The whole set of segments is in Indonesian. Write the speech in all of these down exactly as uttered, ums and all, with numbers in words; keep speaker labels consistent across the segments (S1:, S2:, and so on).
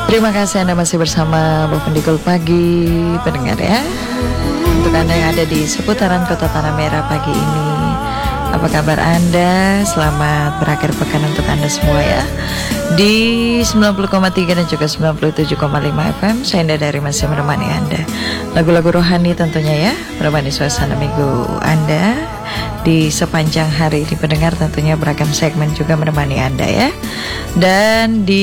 S1: Terima kasih Anda masih bersama Bovendikul Pagi pendengar ya. Untuk Anda yang ada di seputaran Kota Tanah Merah pagi ini, apa kabar Anda? Selamat berakhir pekan untuk Anda semua ya. Di sembilan puluh koma tiga dan juga sembilan puluh tujuh koma lima F M, saya Indah dari masih menemani Anda. Lagu-lagu rohani tentunya ya, menemani suasana minggu Anda di sepanjang hari ini pendengar, tentunya beragam segmen juga menemani Anda ya. Dan di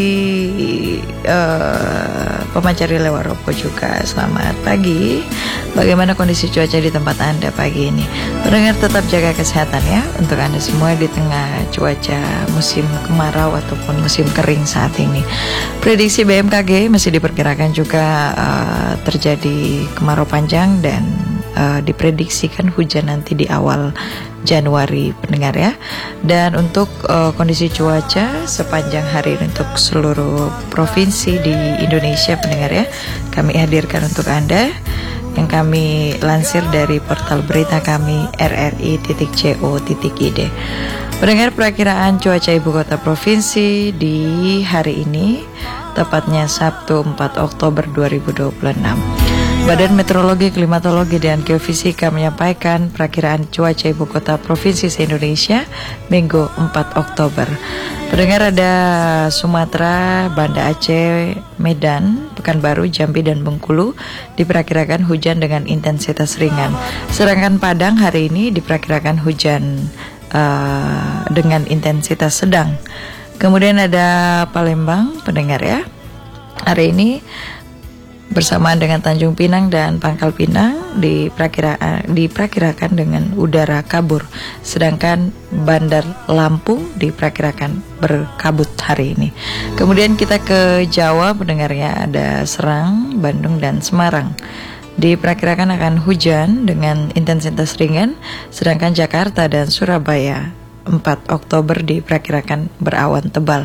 S1: uh, Pemancar Lewaropo juga selamat pagi. Bagaimana kondisi cuaca di tempat Anda pagi ini? Pendengar tetap jaga kesehatan ya untuk Anda semua di tengah cuaca musim kemarau ataupun musim kering saat ini. Prediksi B M K G masih diperkirakan juga uh, terjadi kemarau panjang dan uh, diprediksikan hujan nanti di awal Januari pendengar ya. Dan untuk uh, kondisi cuaca sepanjang hari untuk seluruh provinsi di Indonesia pendengar ya, kami hadirkan untuk Anda yang kami lansir dari portal berita kami r r i titik co titik i d. Pendengar, perakiraan cuaca ibu kota provinsi di hari ini, tepatnya Sabtu empat Oktober dua ribu dua puluh enam. Badan Meteorologi, Klimatologi, dan Geofisika menyampaikan perakiraan cuaca ibu kota provinsi se-Indonesia Minggu empat Oktober. Pendengar, ada Sumatera, Banda Aceh, Medan, Pekanbaru, Jambi, dan Bengkulu diperkirakan hujan dengan intensitas ringan. Sedangkan Padang hari ini diperkirakan hujan uh, dengan intensitas sedang. Kemudian ada Palembang, pendengar ya. Hari ini bersamaan dengan Tanjung Pinang dan Pangkal Pinang diperkirakan, diperkirakan dengan udara kabur. Sedangkan Bandar Lampung diperkirakan berkabut hari ini. Kemudian kita ke Jawa pendengarnya, ada Serang, Bandung, dan Semarang. Diperkirakan akan hujan dengan intensitas ringan. Sedangkan Jakarta dan Surabaya empat Oktober diperkirakan berawan tebal.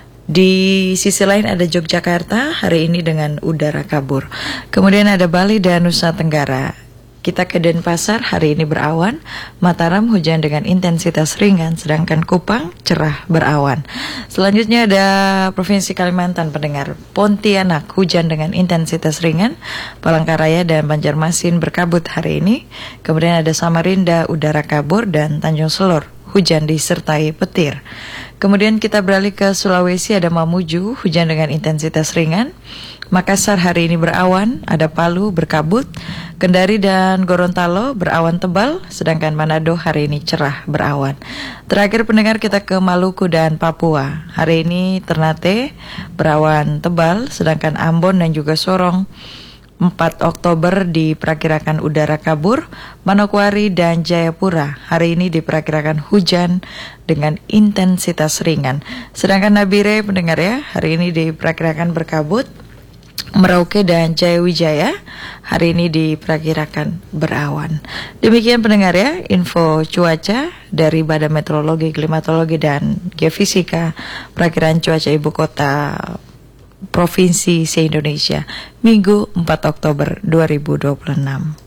S1: Di sisi lain ada Yogyakarta hari ini dengan udara kabur. Kemudian ada Bali dan Nusa Tenggara. Kita ke Denpasar hari ini berawan, Mataram hujan dengan intensitas ringan, sedangkan Kupang cerah berawan. Selanjutnya ada Provinsi Kalimantan pendengar, Pontianak hujan dengan intensitas ringan, Palangkaraya dan Banjarmasin berkabut hari ini. Kemudian ada Samarinda udara kabur dan Tanjung Selor hujan disertai petir. Kemudian kita beralih ke Sulawesi, ada Mamuju hujan dengan intensitas ringan. Makassar hari ini berawan, ada Palu berkabut. Kendari dan Gorontalo berawan tebal, sedangkan Manado hari ini cerah berawan. Terakhir pendengar, kita ke Maluku dan Papua. Hari ini Ternate berawan tebal, sedangkan Ambon dan juga Sorong empat Oktober diperkirakan udara kabur. Manokwari dan Jayapura hari ini diperkirakan hujan dengan intensitas ringan. Sedangkan Nabire pendengar ya, hari ini diperkirakan berkabut. Merauke dan Jayawijaya hari ini diperkirakan berawan. Demikian pendengar ya, info cuaca dari Badan Meteorologi, Klimatologi, dan Geofisika, perakiraan cuaca ibu kota Provinsi se-Indonesia Minggu empat Oktober dua ribu dua puluh enam.